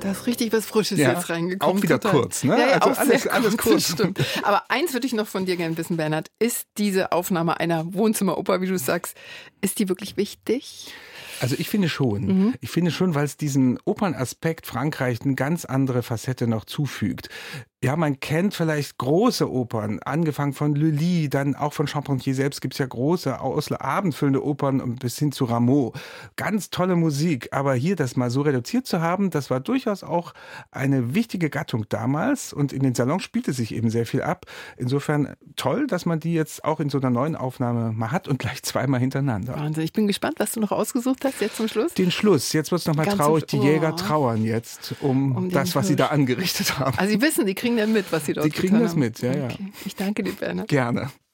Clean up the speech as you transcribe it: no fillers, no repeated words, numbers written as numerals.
Da ist richtig was Frisches Ja, jetzt reingekommen. auch wieder total. kurz, ne? Ja, ja, Also auch alles sehr kurz. Das stimmt. Aber eins würde ich noch von dir gerne wissen, Bernhard. Ist diese Aufnahme einer Wohnzimmeroper, wie du sagst, ist die wirklich wichtig? Also ich finde schon. Ich finde schon, weil es diesen Opernaspekt Frankreich eine ganz andere Facette noch zufügt. Ja, man kennt vielleicht große Opern, angefangen von Lully, dann auch von Charpentier selbst gibt es ja große, abendfüllende Opern bis hin zu Rameau. Ganz tolle Musik, aber hier das mal so reduziert zu haben, das war durchaus auch eine wichtige Gattung damals und in den Salons spielte sich eben sehr viel ab. Insofern toll, dass man die jetzt auch in so einer neuen Aufnahme mal hat und gleich zweimal hintereinander. Wahnsinn, ich bin gespannt, was du noch ausgesucht hast jetzt zum Schluss. Den Schluss, jetzt wird es nochmal traurig, die Jäger trauern jetzt um das, was sie da angerichtet haben. Also sie wissen, die kriegen dann mit, was sie dort Die kriegen das mit, ja, okay. Ich danke dir, Bernhard. Gerne.